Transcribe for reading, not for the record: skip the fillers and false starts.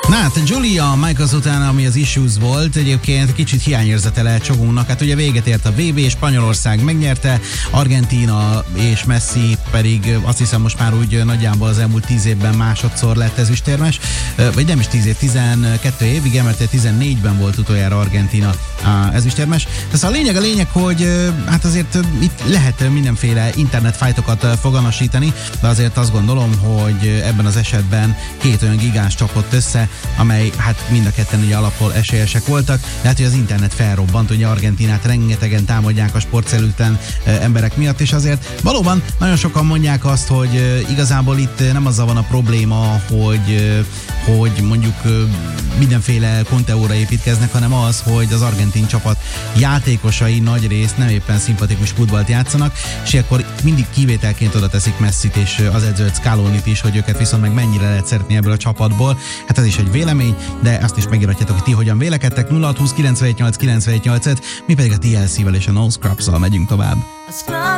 Na hát Julia Michaels után, ami az Issues volt, egyébként kicsit hiányérzete lehet sokunknak. Hát ugye véget ért a VB, Spanyolország megnyerte, Argentína és Messi pedig azt hiszem most már úgy nagyjából az elmúlt 10 évben másodszor lett ezüstérmes, vagy nem is 10 év, 12 évig, mert 14-ben volt utoljára Argentína ezüstérmes. Ez a lényeg, hogy hát azért itt lehet mindenféle internetfájtokat foganasítani, de azért azt gondolom, hogy ebben az esetben két olyan gigáns csapott össze, amely hát mind a ketten ugye alapból esélyesek voltak, de hát, hogy az internet felrobbant, ugye Argentinát rengetegen támadják a sportszerűtlen emberek miatt, és azért valóban nagyon sokan mondják azt, hogy igazából itt nem azzal van a probléma, hogy mondjuk mindenféle konteóra építkeznek, hanem az, hogy az argentin csapat játékosai nagy részt nem éppen szimpatikus futballt játszanak, és akkor mindig kivételként oda teszik Messit és az edzőt Scalonit is, hogy őket viszont meg mennyire lehet szeretni ebből a csapatból. Hát ez is egy vélemény, de azt is megíratjátok, hogy ti hogyan vélekedtek. 0620 978 978, mi pedig a TLC-vel és a No Scrubs-szal megyünk tovább.